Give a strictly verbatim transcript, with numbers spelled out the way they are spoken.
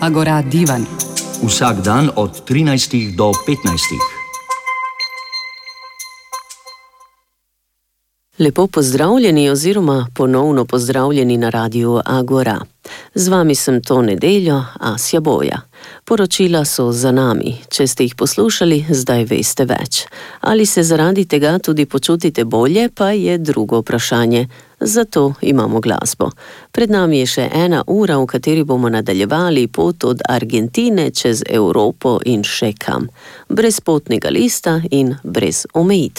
Agora Divan. Vsak dan od trinajstih do petnajstih. Lepo pozdravljeni oziroma ponovno pozdravljeni na Radiu Agora. Z vami sem to nedeljo, Asja Boja. Poročila so za nami. Če ste jih poslušali, zdaj veste več. Ali se zaradi tega tudi počutite bolje, pa je drugo vprašanje. Zato imamo glasbo. Pred nami je še ena ura, v kateri bomo nadaljevali pot od Argentine čez Evropo in še kam. Brez potnega lista in brez omejitev.